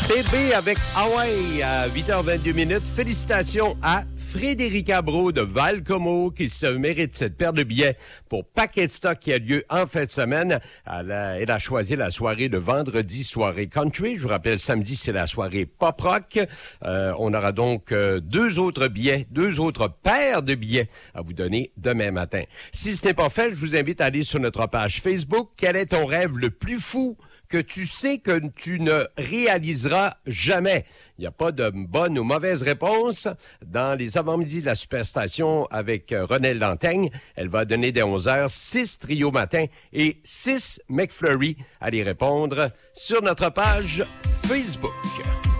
CB avec Hawaii à 8h22. Félicitations à Frédérica Brault de Val-Comeau qui se mérite cette paire de billets pour Paquet de Stock qui a lieu en fin de semaine. Elle a choisi la soirée de vendredi, soirée country. Je vous rappelle, samedi, c'est la soirée pop-rock. On aura donc deux autres paires de billets à vous donner demain matin. Si ce n'est pas fait, je vous invite à aller sur notre page Facebook. Quel est ton rêve le plus fou que tu sais que tu ne réaliseras jamais? Il n'y a pas de bonne ou mauvaise réponse. Dans les avant-midi de la Superstation avec Renelle Lantaigne, elle va donner dès 11h 6 trios matin et 6 McFlurry. Allez répondre sur notre page Facebook.